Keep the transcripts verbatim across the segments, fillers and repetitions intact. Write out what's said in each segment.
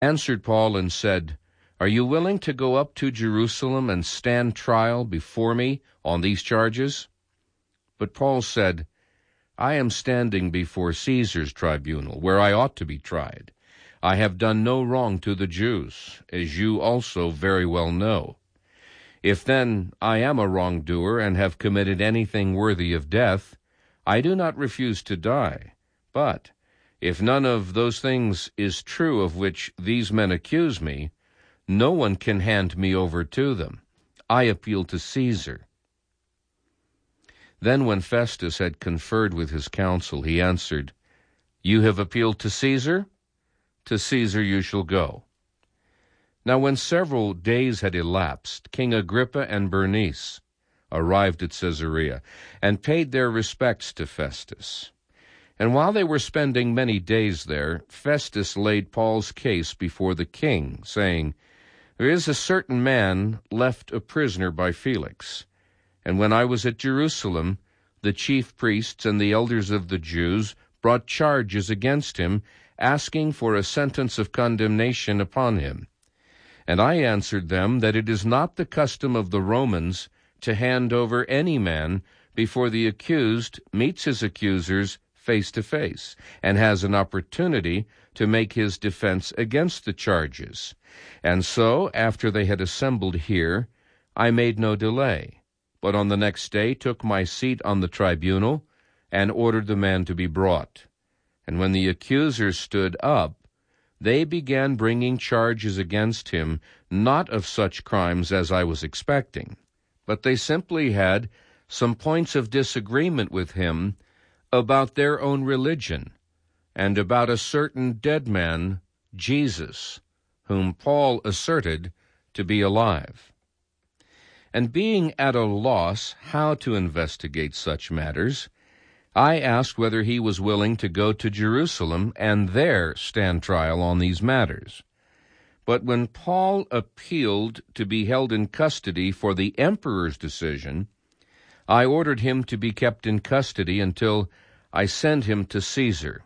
answered Paul and said, "Are you willing to go up to Jerusalem and stand trial before me on these charges?" But Paul said, "I am standing before Caesar's tribunal, where I ought to be tried. I have done no wrong to the Jews, as you also very well know. If then I am a wrongdoer and have committed anything worthy of death, I do not refuse to die. But if none of those things is true of which these men accuse me, no one can hand me over to them. I appeal to Caesar." Then when Festus had conferred with his council, he answered, "You have appealed to Caesar? To Caesar you shall go." Now when several days had elapsed, King Agrippa and Bernice arrived at Caesarea, and paid their respects to Festus. And while they were spending many days there, Festus laid Paul's case before the king, saying, "There is a certain man left a prisoner by Felix. And when I was at Jerusalem, the chief priests and the elders of the Jews brought charges against him, asking for a sentence of condemnation upon him. And I answered them that it is not the custom of the Romans to hand over any man before the accused meets his accusers face to face, and has an opportunity to make his defense against the charges. And so, after they had assembled here, I made no delay, but on the next day took my seat on the tribunal, and ordered the man to be brought. And when the accusers stood up, they began bringing charges against him, not of such crimes as I was expecting, but they simply had some points of disagreement with him about their own religion, and about a certain dead man, Jesus, whom Paul asserted to be alive. And being at a loss how to investigate such matters, I asked whether he was willing to go to Jerusalem and there stand trial on these matters. But when Paul appealed to be held in custody for the emperor's decision, I ordered him to be kept in custody until I send him to Caesar.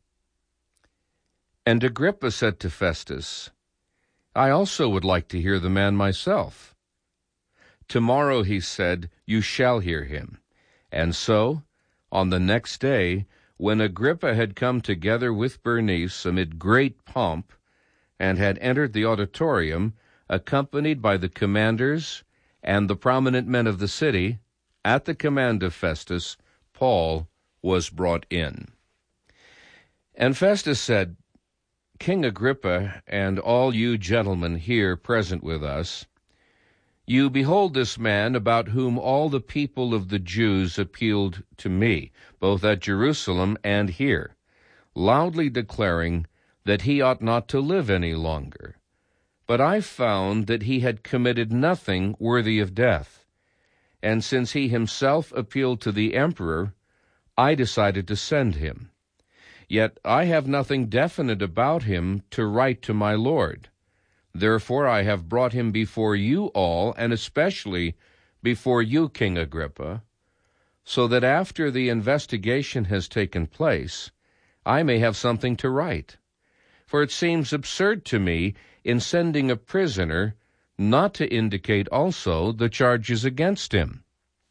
And Agrippa said to Festus, "I also would like to hear the man myself." "Tomorrow," he said, "you shall hear him." And so, on the next day, when Agrippa had come together with Bernice amid great pomp, and had entered the auditorium, accompanied by the commanders and the prominent men of the city, at the command of Festus, Paul was brought in. And Festus said, "King Agrippa, and all you gentlemen here present with us, you behold this man about whom all the people of the Jews appealed to me, both at Jerusalem and here, loudly declaring that he ought not to live any longer. But I found that he had committed nothing worthy of death, and since he himself appealed to the emperor, I decided to send him. Yet I have nothing definite about him to write to my lord. Therefore I have brought him before you all, and especially before you, King Agrippa, so that after the investigation has taken place, I may have something to write. For it seems absurd to me, in sending a prisoner, not to indicate also the charges against him."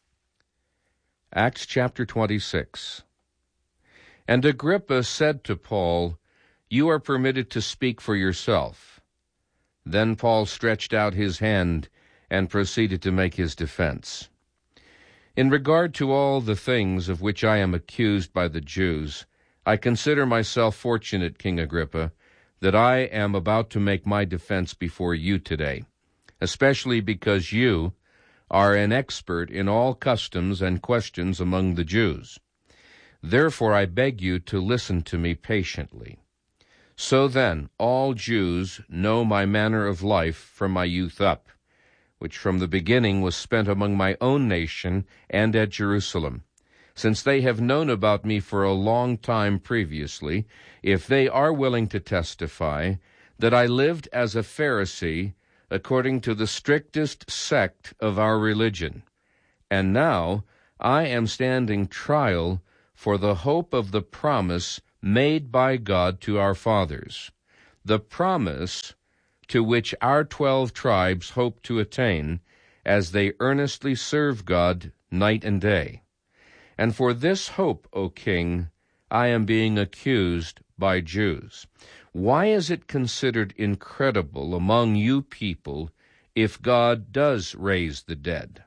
Acts chapter twenty-six. And Agrippa said to Paul, "You are permitted to speak for yourself." Then Paul stretched out his hand and proceeded to make his defense. "In regard to all the things of which I am accused by the Jews, I consider myself fortunate, King Agrippa, that I am about to make my defense before you today, especially because you are an expert in all customs and questions among the Jews. Therefore I beg you to listen to me patiently. So then, all Jews know my manner of life from my youth up, which from the beginning was spent among my own nation and at Jerusalem. Since they have known about me for a long time previously, if they are willing to testify that I lived as a Pharisee according to the strictest sect of our religion, and now I am standing trial for the hope of the promise made by God to our fathers, the promise to which our twelve tribes hope to attain as they earnestly serve God night and day. And for this hope, O king, I am being accused by Jews. Why is it considered incredible among you people if God does raise the dead?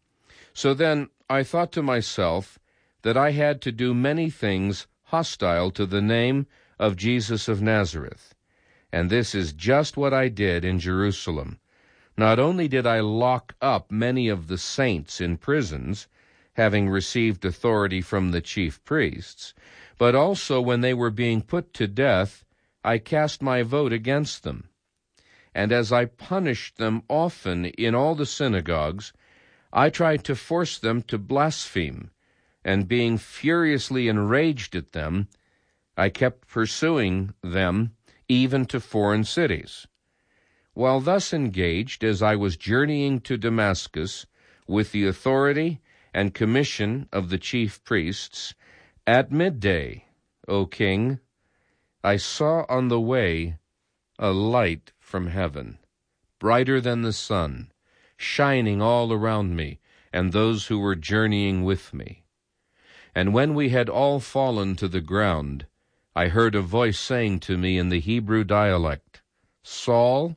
So then I thought to myself that I had to do many things hostile to the name of Jesus of Nazareth. And this is just what I did in Jerusalem. Not only did I lock up many of the saints in prisons, having received authority from the chief priests, but also when they were being put to death, I cast my vote against them. And as I punished them often in all the synagogues, I tried to force them to blaspheme, and being furiously enraged at them, I kept pursuing them even to foreign cities. While thus engaged, as I was journeying to Damascus with the authority and commission of the chief priests, at midday, O king, I saw on the way a light from heaven, brighter than the sun, shining all around me and those who were journeying with me. And when we had all fallen to the ground, I heard a voice saying to me in the Hebrew dialect, Saul,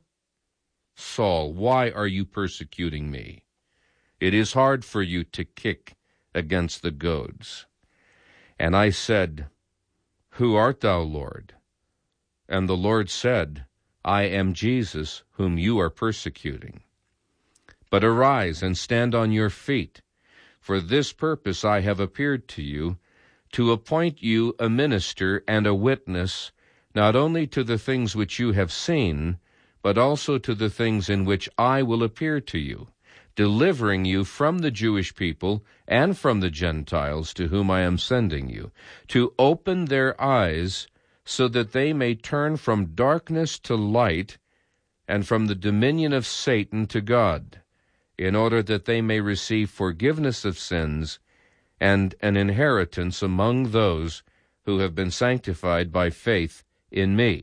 Saul, why are you persecuting me? It is hard for you to kick against the goads. And I said, Who art thou, Lord? And the Lord said, I am Jesus, whom you are persecuting. But arise and stand on your feet. For this purpose I have appeared to you, to appoint you a minister and a witness, not only to the things which you have seen, but also to the things in which I will appear to you, delivering you from the Jewish people and from the Gentiles to whom I am sending you, to open their eyes so that they may turn from darkness to light and from the dominion of Satan to God, in order that they may receive forgiveness of sins and an inheritance among those who have been sanctified by faith in me.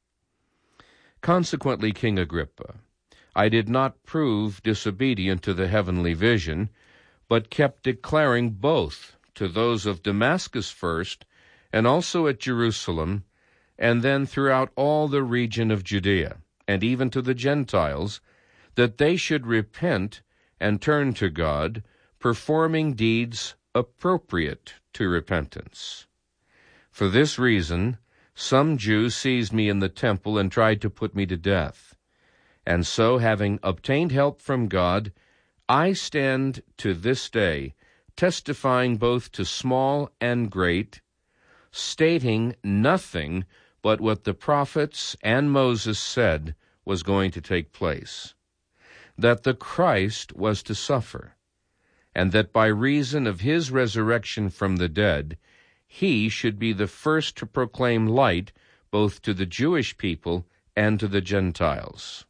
Consequently, King Agrippa, I did not prove disobedient to the heavenly vision, but kept declaring both to those of Damascus first, and also at Jerusalem, and then throughout all the region of Judea, and even to the Gentiles, that they should repent and turn to God, performing deeds appropriate to repentance. For this reason, some Jews seized me in the temple and tried to put me to death. And so, having obtained help from God, I stand to this day, testifying both to small and great, stating nothing but what the prophets and Moses said was going to take place, that the Christ was to suffer, and that by reason of his resurrection from the dead, he should be the first to proclaim light both to the Jewish people and to the Gentiles.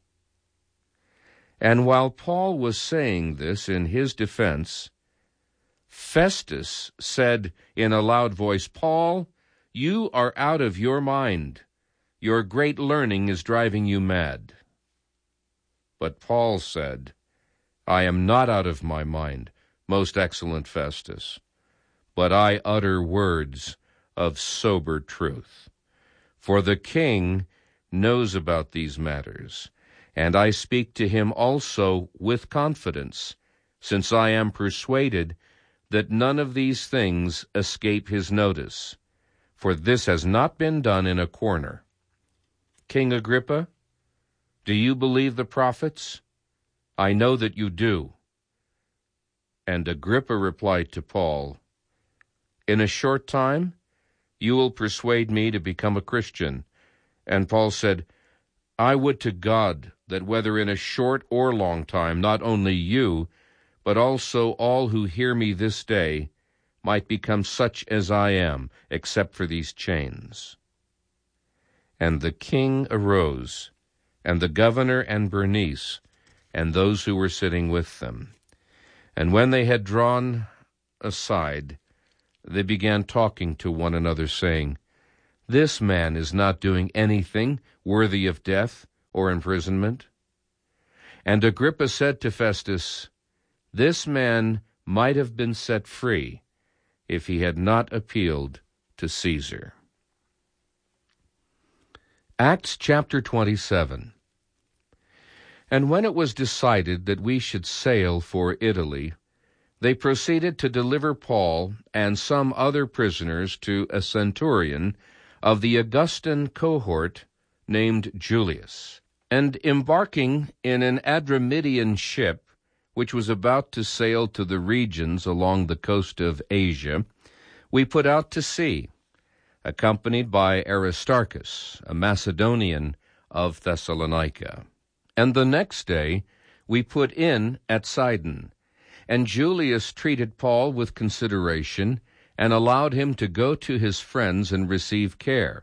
And while Paul was saying this in his defense, Festus said in a loud voice, Paul, you are out of your mind. Your great learning is driving you mad. But Paul said, I am not out of my mind, most excellent Festus, but I utter words of sober truth. For the king knows about these matters, and I speak to him also with confidence, since I am persuaded that none of these things escape his notice, for this has not been done in a corner. King Agrippa, do you believe the prophets? I know that you do. And Agrippa replied to Paul, In a short time you will persuade me to become a Christian. And Paul said, I would to God that whether in a short or long time, not only you, but also all who hear me this day, might become such as I am, except for these chains. And the king arose, and the governor and Bernice, and those who were sitting with them. And when they had drawn aside, they began talking to one another, saying, This man is not doing anything worthy of death or imprisonment." And Agrippa said to Festus, "This man might have been set free if he had not appealed to Caesar." Acts chapter twenty-seven. And when it was decided that we should sail for Italy, they proceeded to deliver Paul and some other prisoners to a centurion of the Augustan cohort named Julius. And embarking in an Adramyttian ship, which was about to sail to the regions along the coast of Asia, we put out to sea, accompanied by Aristarchus, a Macedonian of Thessalonica. And the next day we put in at Sidon, and Julius treated Paul with consideration and allowed him to go to his friends and receive care.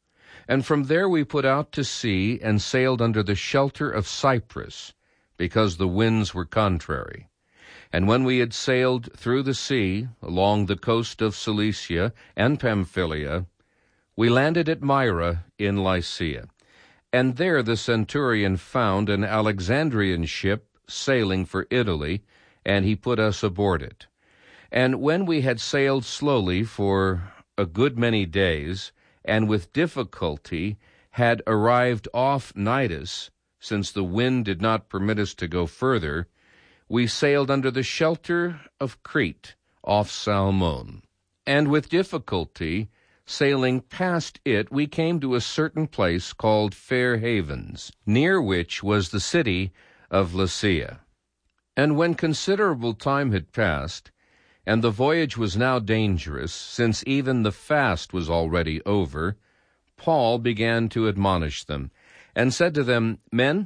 And from there we put out to sea and sailed under the shelter of Cyprus, because the winds were contrary. And when we had sailed through the sea, along the coast of Cilicia and Pamphylia, we landed at Myra in Lycia. And there the centurion found an Alexandrian ship sailing for Italy, and he put us aboard it. And when we had sailed slowly for a good many days, and with difficulty had arrived off Cnidus, since the wind did not permit us to go further, we sailed under the shelter of Crete, off Salmon. And with difficulty, sailing past it, we came to a certain place called Fair Havens, near which was the city of Lasea. And when considerable time had passed, and the voyage was now dangerous, since even the fast was already over, Paul began to admonish them, and said to them, "Men,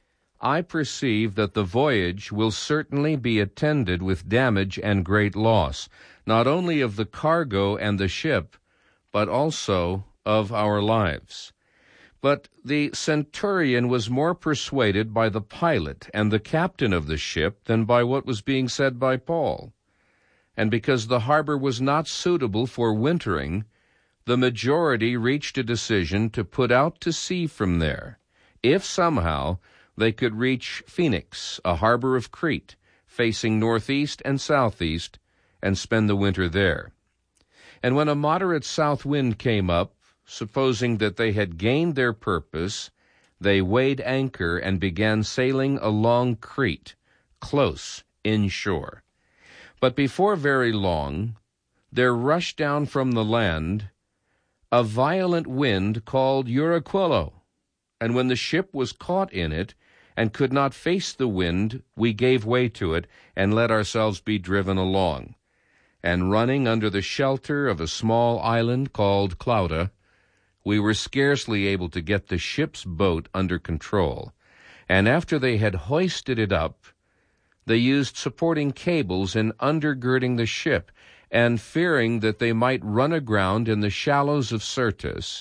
I perceive that the voyage will certainly be attended with damage and great loss, not only of the cargo and the ship, but also of our lives." But the centurion was more persuaded by the pilot and the captain of the ship than by what was being said by Paul. And because the harbor was not suitable for wintering, the majority reached a decision to put out to sea from there, if somehow they could reach Phoenix, a harbor of Crete, facing northeast and southeast, and spend the winter there. And when a moderate south wind came up, supposing that they had gained their purpose, they weighed anchor and began sailing along Crete, close inshore. But before very long, there rushed down from the land a violent wind called Euraquilo, and when the ship was caught in it, and could not face the wind, we gave way to it, and let ourselves be driven along. And running under the shelter of a small island called Clauda, we were scarcely able to get the ship's boat under control. And after they had hoisted it up, they used supporting cables in undergirding the ship, and fearing that they might run aground in the shallows of Syrtis,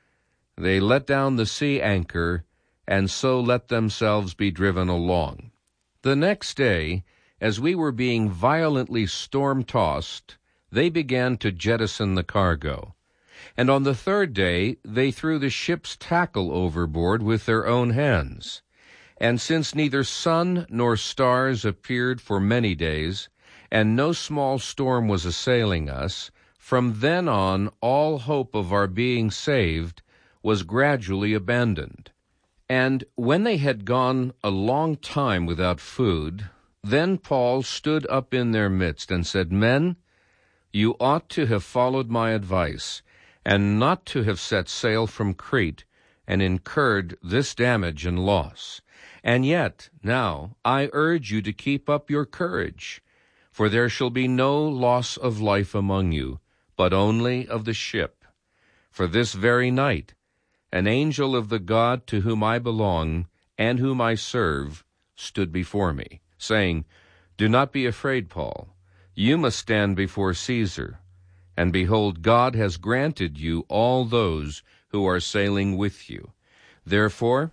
they let down the sea anchor, and so let themselves be driven along. The next day, as we were being violently storm-tossed, they began to jettison the cargo. And on the third day they threw the ship's tackle overboard with their own hands. And since neither sun nor stars appeared for many days, and no small storm was assailing us, from then on all hope of our being saved was gradually abandoned. And when they had gone a long time without food, then Paul stood up in their midst and said, "Men, you ought to have followed my advice, and not to have set sail from Crete and incurred this damage and loss. And yet, now, I urge you to keep up your courage, for there shall be no loss of life among you, but only of the ship. For this very night an angel of the God to whom I belong and whom I serve stood before me, saying, 'Do not be afraid, Paul. You must stand before Caesar. And behold, God has granted you all those who are sailing with you. Therefore,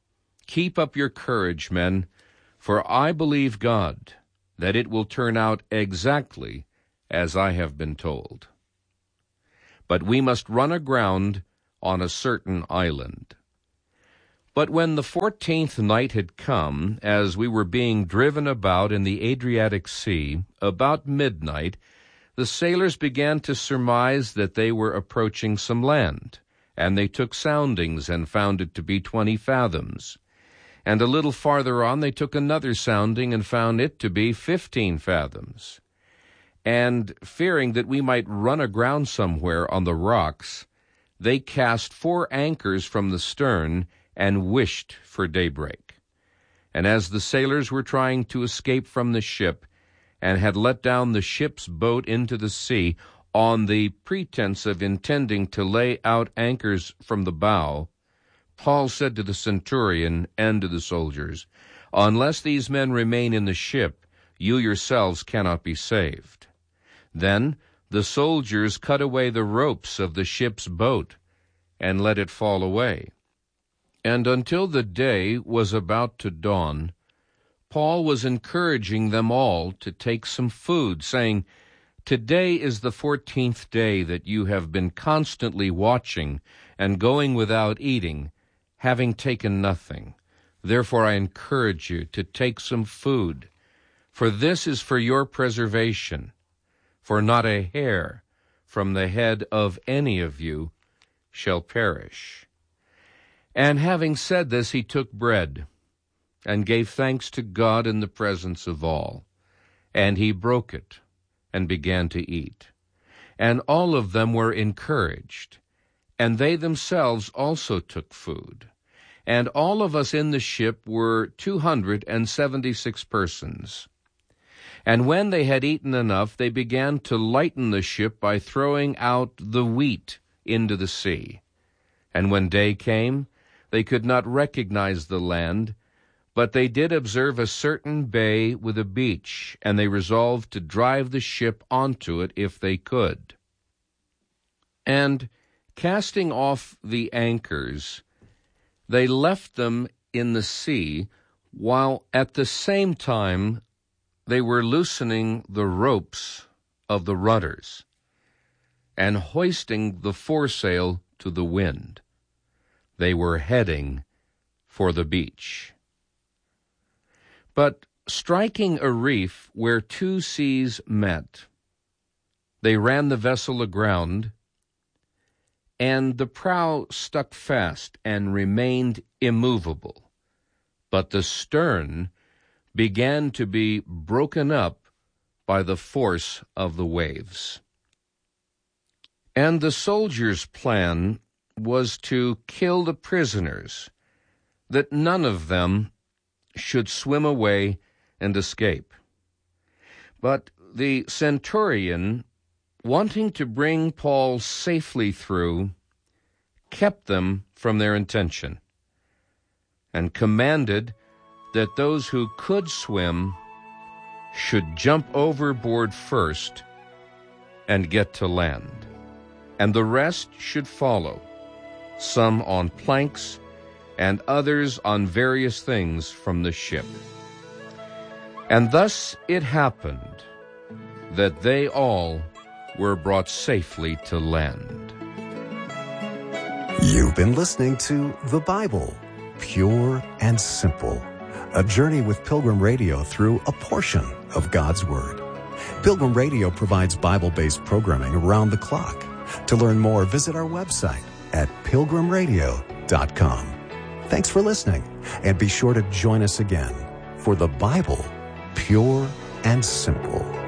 keep up your courage, men, for I believe God that it will turn out exactly as I have been told. But we must run aground on a certain island. But when the fourteenth night had come, as we were being driven about in the Adriatic Sea, about midnight, the sailors began to surmise that they were approaching some land, and they took soundings and found it to be twenty fathoms. And a little farther on they took another sounding and found it to be fifteen fathoms. And fearing that we might run aground somewhere on the rocks, they cast four anchors from the stern and wished for daybreak. And as the sailors were trying to escape from the ship, and had let down the ship's boat into the sea on the pretense of intending to lay out anchors from the bow, Paul said to the centurion and to the soldiers, "Unless these men remain in the ship, you yourselves cannot be saved." Then the soldiers cut away the ropes of the ship's boat and let it fall away. And until the day was about to dawn, Paul was encouraging them all to take some food, saying, "Today is the fourteenth day that you have been constantly watching and going without eating, having taken nothing. Therefore I encourage you to take some food, for this is for your preservation. For not a hair from the head of any of you shall perish." And having said this, he took bread and gave thanks to God in the presence of all. And he broke it and began to eat. And all of them were encouraged, and they themselves also took food. And all of us in the ship were two hundred and seventy-six persons. And when they had eaten enough, they began to lighten the ship by throwing out the wheat into the sea. And when day came, they could not recognize the land, but they did observe a certain bay with a beach, and they resolved to drive the ship onto it if they could. And casting off the anchors, they left them in the sea, while at the same time they were loosening the ropes of the rudders and hoisting the foresail to the wind. They were heading for the beach. But striking a reef where two seas met, they ran the vessel aground, and the prow stuck fast and remained immovable. But the stern began to be broken up by the force of the waves. And the soldiers' plan was to kill the prisoners, that none of them should swim away and escape. But the centurion, wanting to bring Paul safely through, kept them from their intention, and commanded that those who could swim should jump overboard first and get to land, and the rest should follow, some on planks and others on various things from the ship. And thus it happened that they all were brought safely to land. You've been listening to The Bible, Pure and Simple, a journey with Pilgrim Radio through a portion of God's Word. Pilgrim Radio provides Bible-based programming around the clock. To learn more, visit our website at pilgrim radio dot com. Thanks for listening, and be sure to join us again for The Bible, Pure and Simple.